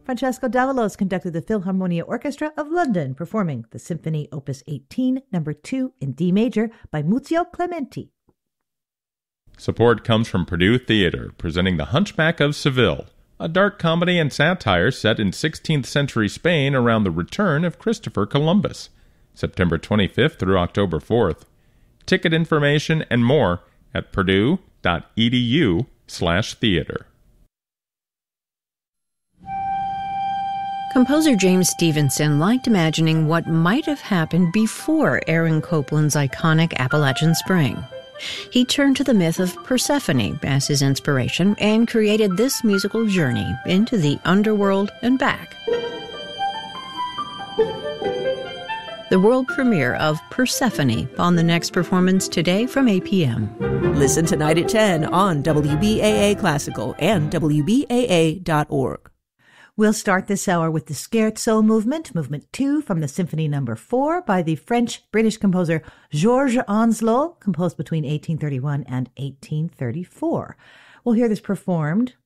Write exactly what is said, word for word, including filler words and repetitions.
Francesco Davalos conducted the Philharmonia Orchestra of London, performing the Symphony Opus eighteen, number two in D major by Muzio Clementi. Support comes from Purdue Theater, presenting The Hunchback of Seville, a dark comedy and satire set in sixteenth century Spain around the return of Christopher Columbus, September twenty-fifth through October fourth. Ticket information and more at purdue.edu slash theater. Composer James Stevenson liked imagining what might have happened before Aaron Copland's iconic Appalachian Spring. He turned to the myth of Persephone as his inspiration and created this musical journey into the underworld and back. The world premiere of Persephone on the next performance today from eight p.m. Listen tonight at ten on W B A A Classical and W B A A dot org. We'll start this hour with the Scherzo movement, movement two from the Symphony number four by the French-British composer Georges Ancelot, composed between eighteen thirty-one and eighteen thirty-four. We'll hear this performed